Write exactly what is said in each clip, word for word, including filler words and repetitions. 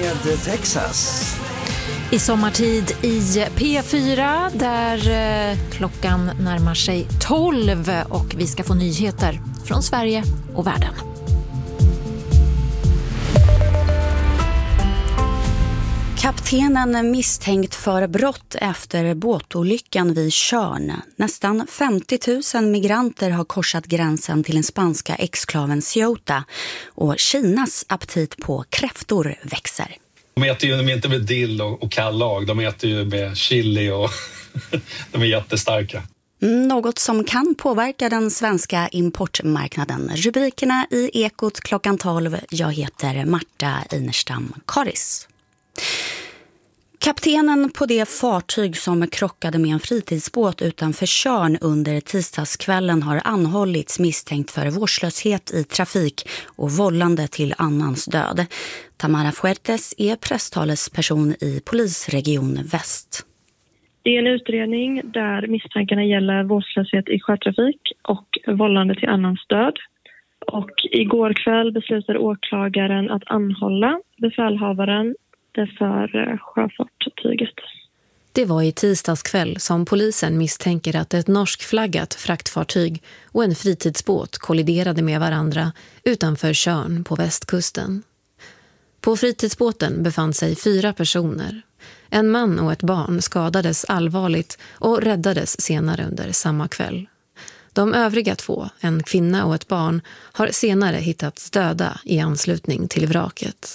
med Texas. I sommartid i P fyra där eh, klockan närmar sig tolv och vi ska få nyheter från Sverige och världen. Kaptenen misstänkt för brott efter båtolyckan vid Tjörn. Nästan femtio tusen migranter har korsat gränsen till den spanska exklaven Ceuta och Kinas aptit på kräftor växer. De äter ju de inte med dill och, och kallag, de äter ju med chili och de är jättestarka. Något som kan påverka den svenska importmarknaden. Rubrikerna i Ekot klockan tolv. Jag heter Marta Einerstam Karis. Kaptenen på det fartyg som krockade med en fritidsbåt utanför Tjörn under tisdagskvällen har anhållits misstänkt för vårdslöshet i trafik och vållande till annans död. Tamara Fuertes är presstalesperson i polisregion Väst. Det är en utredning där misstankarna gäller vårdslöshet i sjötrafik och vållande till annans död. Och igår kväll beslutade åklagaren att anhålla befälhavaren för sjöfartyget. Det var i tisdagskväll som polisen misstänker att ett norskflaggat fraktfartyg och en fritidsbåt kolliderade med varandra utanför Tjörn på västkusten. På fritidsbåten befann sig fyra personer. En man och ett barn skadades allvarligt och räddades senare under samma kväll. De övriga två, en kvinna och ett barn, har senare hittats döda i anslutning till vraket.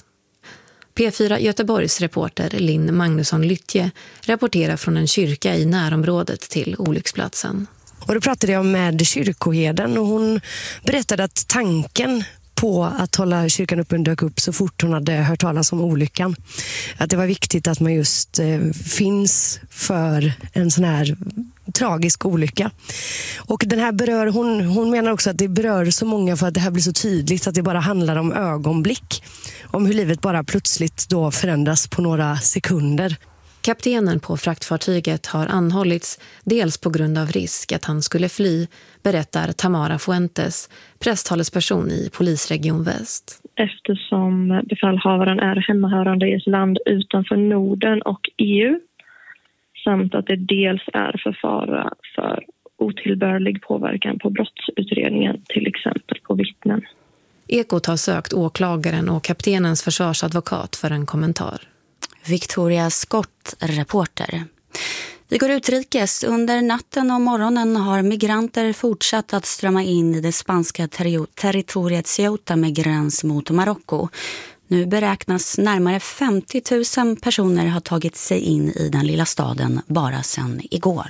P fyra Göteborgs reporter Linn Magnusson-Lyttje rapporterar från en kyrka i närområdet till olycksplatsen. Och då pratade jag med kyrkoherden och hon berättade att tanken på att hålla kyrkan öppen dök upp så fort hon hade hört talas om olyckan. Att det var viktigt att man just eh, finns för en sån här tragisk olycka. Och den här berör, hon, hon menar också att det berör så många för att det här blir så tydligt att det bara handlar om ögonblick. Om hur livet bara plötsligt då förändras på några sekunder. Kaptenen på fraktfartyget har anhållits dels på grund av risk att han skulle fly, berättar Tamara Fuentes, presstalesperson i polisregion Väst. Eftersom befälhavaren är hemmahörande i ett land utanför Norden och E U samt att det dels är för fara för otillbörlig påverkan på brottsutredningen, till exempel på vittnen. Ekot har sökt åklagaren och kaptenens försvarsadvokat för en kommentar. Victoria Scott, reporter. Vi går utrikes. Under natten och morgonen har migranter fortsatt att strömma in i det spanska ter- territoriet Ceuta med gräns mot Marocko. Nu beräknas närmare femtio tusen personer ha tagit sig in i den lilla staden bara sedan igår.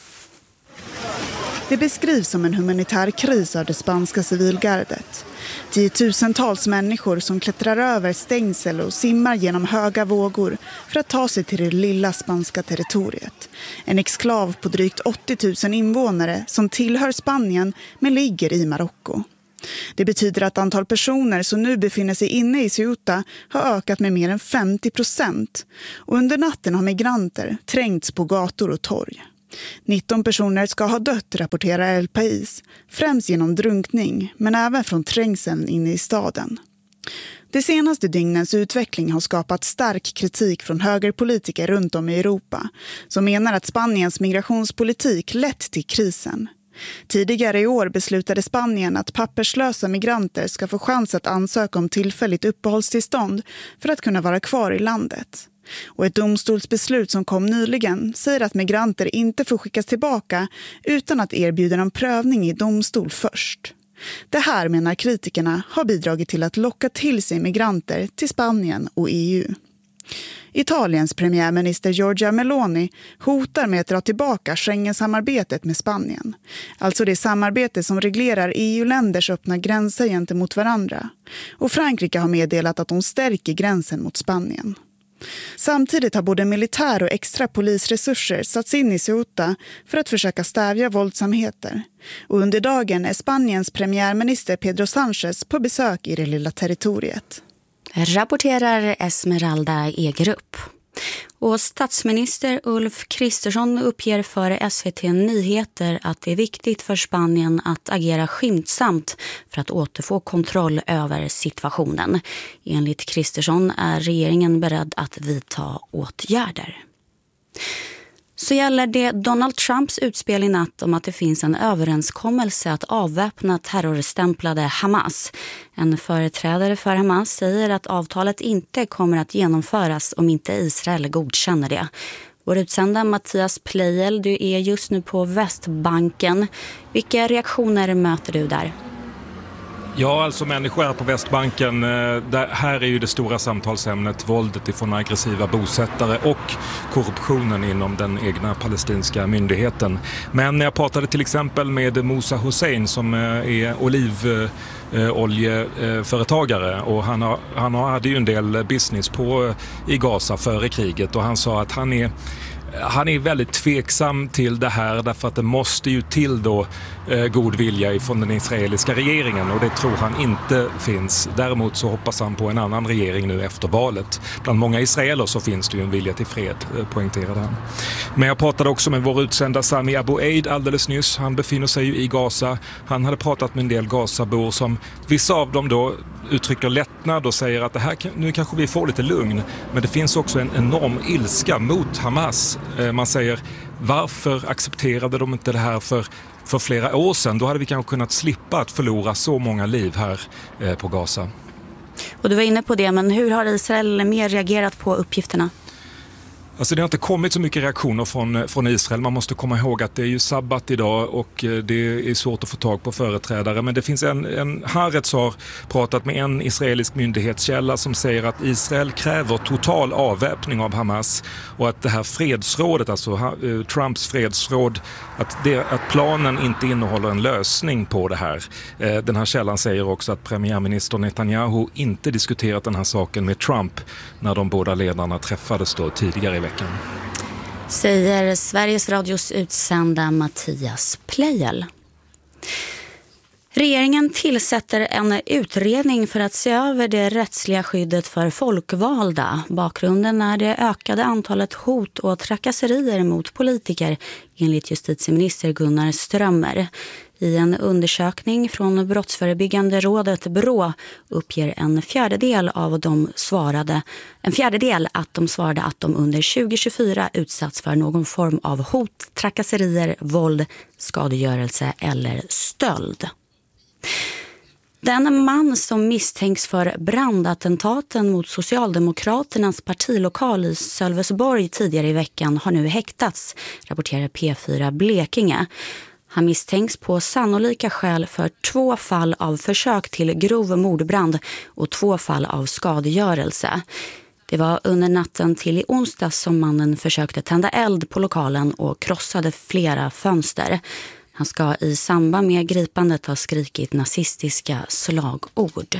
Det beskrivs som en humanitär kris av det spanska civilgardet. Tiotusentals människor som klättrar över stängsel och simmar genom höga vågor för att ta sig till det lilla spanska territoriet. En exklav på drygt åttio tusen invånare som tillhör Spanien men ligger i Marocko. Det betyder att antal personer som nu befinner sig inne i Ceuta har ökat med mer än femtio procent. Och under natten har migranter trängts på gator och torg. nitton personer ska ha dött, rapporterar El País, främst genom drunkning men även från trängseln inne i staden. Det senaste dygnens utveckling har skapat stark kritik från högerpolitiker runt om i Europa som menar att Spaniens migrationspolitik lett till krisen. Tidigare i år beslutade Spanien att papperslösa migranter ska få chans att ansöka om tillfälligt uppehållstillstånd för att kunna vara kvar i landet. Och ett domstolsbeslut som kom nyligen säger att migranter inte får skickas tillbaka utan att erbjuda en prövning i domstol först. Det här, menar kritikerna, har bidragit till att locka till sig migranter till Spanien och E U. Italiens premiärminister Giorgia Meloni hotar med att dra tillbaka Schengen-samarbetet med Spanien. Alltså det samarbete som reglerar E U-länders öppna gränser gentemot varandra. Och Frankrike har meddelat att de stärker gränsen mot Spanien. Samtidigt har både militär och extra polisresurser satts in i Ceuta för att försöka stävja våldsamheter. Och under dagen är Spaniens premiärminister Pedro Sánchez på besök i det lilla territoriet. Rapporterar Esmeralda Egerup. Och statsminister Ulf Kristersson uppger för S V T Nyheter att det är viktigt för Spanien att agera skyndsamt för att återfå kontroll över situationen. Enligt Kristersson är regeringen beredd att vidta åtgärder. Så gäller det Donald Trumps utspel i natt om att det finns en överenskommelse att avväpna terrorstämplade Hamas. En företrädare för Hamas säger att avtalet inte kommer att genomföras om inte Israel godkänner det. Vår utsända Mattias Pleijel, du är just nu på Västbanken. Vilka reaktioner möter du där? Ja, alltså människor här på Västbanken, där, här är ju det stora samtalsämnet våldet ifrån aggressiva bosättare och korruptionen inom den egna palestinska myndigheten. Men jag pratade till exempel med Musa Hussein som är olivoljeföretagare och han, har, han hade ju en del business på, i Gaza före kriget och han sa att han är Han är väldigt tveksam till det här därför att det måste ju till då eh, god vilja från den israeliska regeringen och det tror han inte finns. Däremot så hoppas han på en annan regering nu efter valet. Bland många israeler så finns det ju en vilja till fred, eh, poängterade han. Men jag pratade också med vår utsända Sami Abu Eid alldeles nyss. Han befinner sig ju i Gaza. Han hade pratat med en del Gazabor som vissa av dem då uttrycker lättnad och säger att det här, nu kanske vi får lite lugn. Men det finns också en enorm ilska mot Hamas. Man säger, varför accepterade de inte det här för, för flera år sedan? Då hade vi kanske kunnat slippa att förlora så många liv här på Gaza. Och du var inne på det, men hur har Israel mer reagerat på uppgifterna? Alltså det har inte kommit så mycket reaktioner från, från Israel. Man måste komma ihåg att det är ju sabbat idag och det är svårt att få tag på företrädare. Men det finns en, en Haaretz har pratat med en israelisk myndighetskälla som säger att Israel kräver total avväpning av Hamas och att det här fredsrådet, alltså Trumps fredsråd, att, det, att planen inte innehåller en lösning på det här. Den här källan säger också att premiärminister Netanyahu inte diskuterat den här saken med Trump när de båda ledarna träffades då tidigare i veckan. Säger Sveriges Radios utsända Mattias Pleijel. Regeringen tillsätter en utredning för att se över det rättsliga skyddet för folkvalda. Bakgrunden är det ökade antalet hot och trakasserier mot politiker enligt justitieminister Gunnar Strömmer. I en undersökning från Brottsförebyggande rådet Brå uppger en fjärdedel av de svarade, en fjärdedel att de svarade att de under tjugo tjugofyra utsatts för någon form av hot, trakasserier, våld, skadegörelse eller stöld. Den man som misstänks för brandattentaten mot Socialdemokraternas partilokal i Sölvesborg tidigare i veckan har nu häktats, rapporterar P fyra Blekinge. Han misstänks på sannolika skäl för två fall av försök till grov mordbrand och två fall av skadegörelse. Det var under natten till i onsdag som mannen försökte tända eld på lokalen och krossade flera fönster. Han ska i samband med gripandet ha skrikit nazistiska slagord.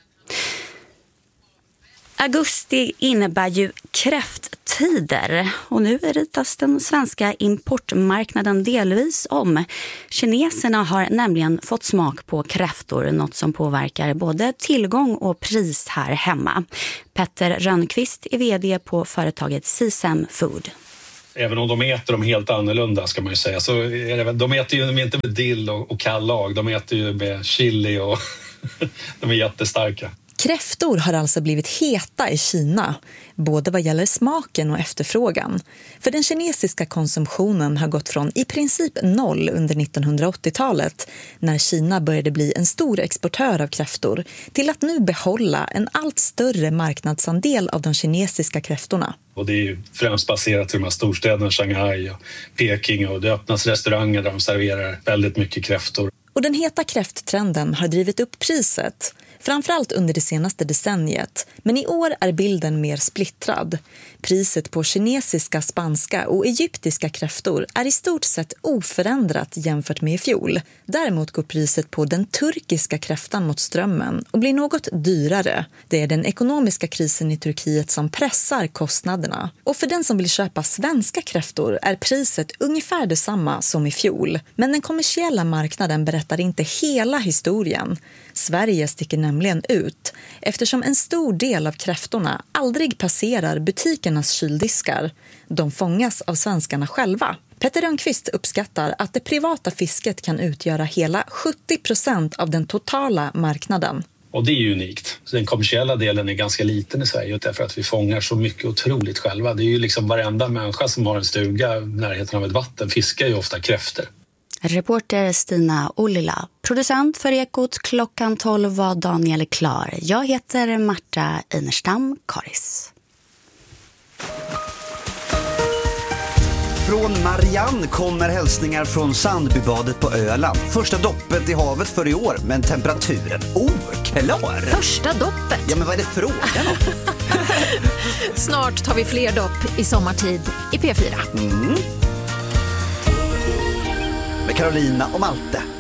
Augusti innebär ju kräfttider och nu ritas den svenska importmarknaden delvis om. Kineserna har nämligen fått smak på kräftor, något som påverkar både tillgång och pris här hemma. Petter Rönnqvist är vd på företaget Sisam Food. Även om de äter dem helt annorlunda ska man ju säga, så är det, de äter ju inte med dill och, och kallag, de äter ju med chili och de är jättestarka. Kräftor har alltså blivit heta i Kina, både vad gäller smaken och efterfrågan. För den kinesiska konsumtionen har gått från i princip noll under nittonhundraåttiotalet, när Kina började bli en stor exportör av kräftor, till att nu behålla en allt större marknadsandel av de kinesiska kräftorna. Och det är ju främst baserat i de här storstäderna, Shanghai och Peking, och det öppnas restauranger där de serverar väldigt mycket kräftor. Och den heta kräfttrenden har drivit upp priset, framförallt under det senaste decenniet. Men i år är bilden mer splittrad. Priset på kinesiska, spanska och egyptiska kräftor är i stort sett oförändrat jämfört med i fjol. Däremot går priset på den turkiska kräftan mot strömmen och blir något dyrare. Det är den ekonomiska krisen i Turkiet som pressar kostnaderna. Och för den som vill köpa svenska kräftor är priset ungefär detsamma som i fjol. Men den kommersiella marknaden berättar inte hela historien. Sverige sticker nämligen ut eftersom en stor del av kräftorna aldrig passerar butikernas kyldiskar. De fångas av svenskarna själva. Petter Rönnqvist uppskattar att det privata fisket kan utgöra hela sjuttio procent av den totala marknaden. Och det är ju unikt. Så den kommersiella delen är ganska liten i Sverige därför att vi fångar så mycket otroligt själva. Det är ju liksom varenda människa som har en stuga i närheten av ett vatten fiskar ju ofta kräftor. Reporter Stina Ollila. Producent för Ekot klockan tolv var Daniel Klar. Jag heter Marta Einerstam Karis. Från Marianne kommer hälsningar från Sandbybadet på Öland. Första doppet i havet för i år, men temperaturen oklar. Första doppet? Ja, men vad är det frågan om? Snart tar vi fler dopp i sommartid i P fyra. Mm. Med Carolina och Malte.